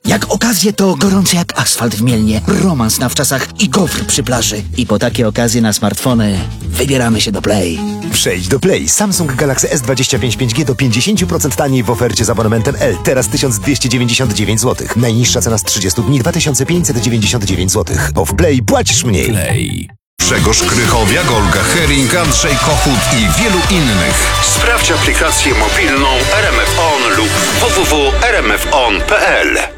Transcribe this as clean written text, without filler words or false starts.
Jak okazje to gorące jak asfalt w Mielnie, romans na wczasach i gofr przy plaży. I po takie okazje na smartfony wybieramy się do Play. Przejdź do Play. Samsung Galaxy S25 5G do 50% taniej w ofercie z abonamentem L. Teraz 1299 zł. Najniższa cena z 30 dni 2599 zł. Bo w Play płacisz mniej. Play. Grzegorz Krychowiak, Olga Hering, Andrzej Kochut i wielu innych. Sprawdź aplikację mobilną RMF On lub www.rmfon.pl.